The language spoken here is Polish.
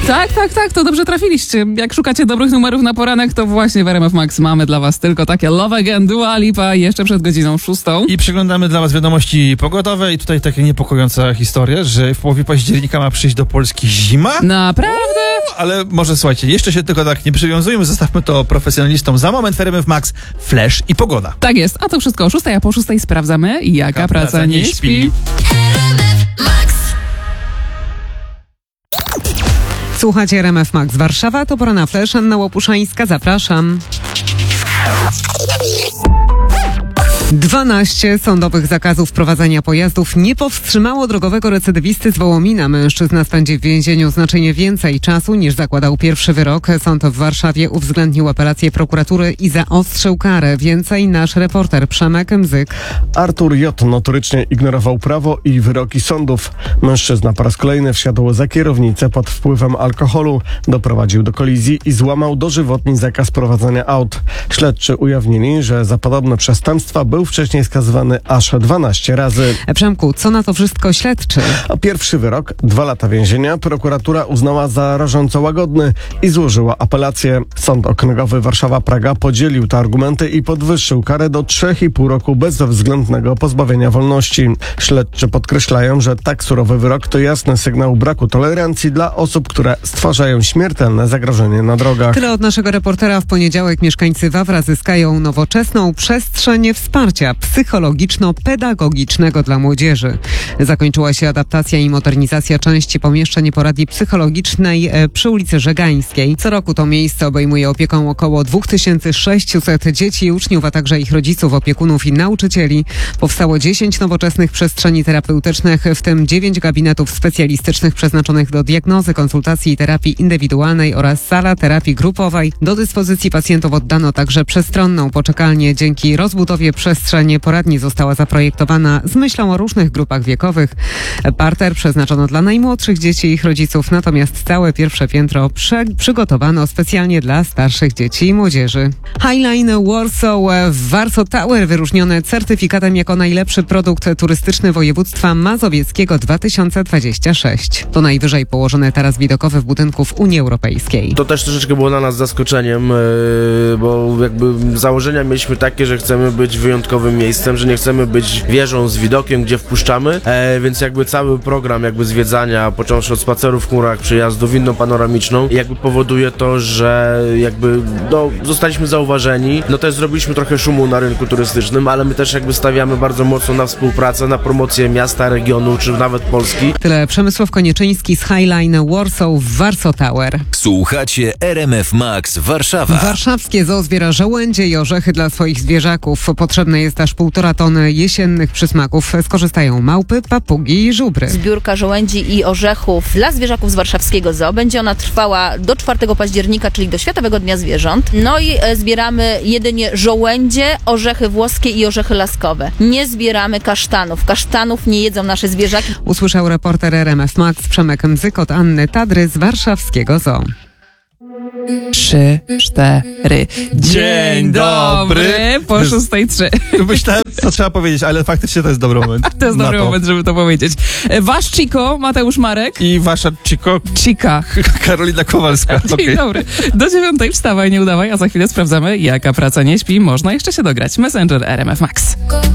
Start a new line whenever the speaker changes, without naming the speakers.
Tak, to dobrze trafiliście. Jak szukacie dobrych numerów na poranek, to właśnie w RMF Max mamy dla was tylko takie Love Again, Dua Lipa jeszcze przed godziną 6.
I przeglądamy dla was wiadomości pogodowe i tutaj takie niepokojąca historia, że w połowie października ma przyjść do Polski zima.
Naprawdę?
Ale może słuchajcie, jeszcze się tylko tak nie przywiązujmy, zostawmy to profesjonalistom. Za moment w RMF Max flash i pogoda.
Tak jest, a to wszystko o 6, a po 6 sprawdzamy, jaka praca nie śpi.
Słuchacie RMF Max Warszawa, to pora na flash. Anna Łopuszańska, zapraszam. 12 sądowych zakazów prowadzenia pojazdów nie powstrzymało drogowego recydywisty z Wołomina. Mężczyzna spędzi w więzieniu znacznie więcej czasu niż zakładał pierwszy wyrok. Sąd w Warszawie uwzględnił apelację prokuratury i zaostrzył karę. Więcej nasz reporter Przemek Mzyk.
Artur J. notorycznie ignorował prawo i wyroki sądów. Mężczyzna po raz kolejny wsiadł za kierownicę pod wpływem alkoholu, doprowadził do kolizji i złamał dożywotni zakaz prowadzenia aut. Śledczy ujawnili, że za podobne przestępstwa był wcześniej skazywany aż 12 razy.
Przemku, co na to wszystko śledczy?
A pierwszy wyrok, 2 lata więzienia, prokuratura uznała za rażąco łagodny i złożyła apelację. Sąd Okręgowy Warszawa-Praga podzielił te argumenty i podwyższył karę do 3,5 roku bezwzględnego pozbawienia wolności. Śledczy podkreślają, że tak surowy wyrok to jasny sygnał braku tolerancji dla osób, które stwarzają śmiertelne zagrożenie na drogach.
Tyle od naszego reportera. W poniedziałek mieszkańcy Wawra zyskają nowoczesną przestrzeń wsparcia psychologiczno-pedagogicznego dla młodzieży. Zakończyła się adaptacja i modernizacja części pomieszczeń poradni psychologicznej przy ulicy Żegańskiej. Co roku to miejsce obejmuje opieką około 2600 dzieci i uczniów, a także ich rodziców, opiekunów i nauczycieli. Powstało 10 nowoczesnych przestrzeni terapeutycznych, w tym 9 gabinetów specjalistycznych przeznaczonych do diagnozy, konsultacji i terapii indywidualnej oraz sala terapii grupowej. Do dyspozycji pacjentów oddano także przestronną poczekalnię. Dzięki rozbudowie przestrzeń poradni została zaprojektowana z myślą o różnych grupach wiekowych. Parter przeznaczono dla najmłodszych dzieci i ich rodziców, natomiast całe pierwsze piętro przygotowano specjalnie dla starszych dzieci i młodzieży. Highline Warsaw Tower wyróżniony certyfikatem jako najlepszy produkt turystyczny województwa mazowieckiego 2026. To najwyżej położony taras widokowy w budynku w Unii Europejskiej.
To też troszeczkę było dla nas zaskoczeniem, bo jakby założenia mieliśmy takie, że chcemy być wyjątkowym miejscem, że nie chcemy być wieżą z widokiem, gdzie wpuszczamy, więc jakby cały program jakby zwiedzania, począwszy od spacerów w chmurach, przejazdu windą panoramiczną, jakby powoduje to, że jakby zostaliśmy zauważeni. Też zrobiliśmy trochę szumu na rynku turystycznym, ale my też jakby stawiamy bardzo mocno na współpracę, na promocję miasta, regionu, czy nawet Polski.
Tyle Przemysław Konieczyński z Highline Warsaw Tower.
Słuchacie RMF Max Warszawa.
Warszawskie zoo zbiera żołędzie i orzechy dla swoich zwierzaków. Potrzebne jest aż 1,5 tony jesiennych przysmaków. Skorzystają małpy, papugi i żubry.
Zbiórka żołędzi i orzechów dla zwierzaków z warszawskiego zoo. Będzie ona trwała do 4 października, czyli do Światowego Dnia Zwierząt. I zbieramy jedynie żołędzie, orzechy włoskie i orzechy laskowe. Nie zbieramy kasztanów. Kasztanów nie jedzą nasze zwierzaki.
Usłyszał reporter RMF Max Przemek Mzyk od Anny Tadry z warszawskiego zoo.
3, 4. Dzień dobry! Po 6:03.
Myślałem, co trzeba powiedzieć, ale faktycznie to jest dobry moment.
To jest dobry moment, żeby to powiedzieć. Wasz Chico, Mateusz Marek.
I wasza
Chica.
Karolina Kowalska.
Dzień dobry. Do 9:00 wstawaj, nie udawaj, a za chwilę sprawdzamy, jaka praca nie śpi. Można jeszcze się dograć. Messenger RMF Max.